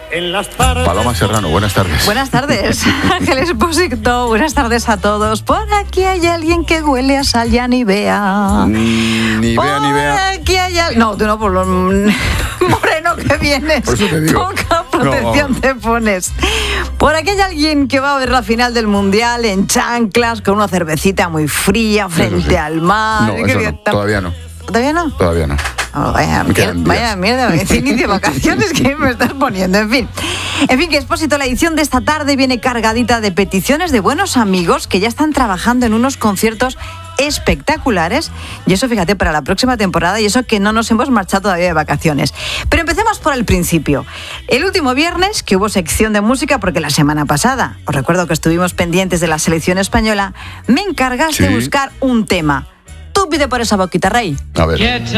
en las tardes. Paloma Serrano, buenas tardes. Buenas tardes, Ángel Expósito. Buenas tardes a todos. Por aquí hay alguien que huele a sal, ya ni vea. Ni vea, ni vea. Por aquí hay No, tú no, por lo moreno que vienes. Por eso te digo. Poca protección te pones. Por aquí hay alguien que va a ver la final del Mundial en chanclas, con una cervecita muy fría frente al mar. No, eso no, todavía no. ¿Todavía no? Todavía no. Oh, vaya mierda, es inicio de vacaciones que me estás poniendo, en fin, que Expósito, la edición de esta tarde viene cargadita de peticiones de buenos amigos que ya están trabajando en unos conciertos espectaculares, y eso, fíjate, para la próxima temporada, y eso que no nos hemos marchado todavía de vacaciones. Pero empecemos por el principio. El último viernes, que hubo sección de música, porque la semana pasada, os recuerdo que estuvimos pendientes de la selección española, me encargaste de buscar un tema. Tú pide por esa boquita, Rey. A ver. Get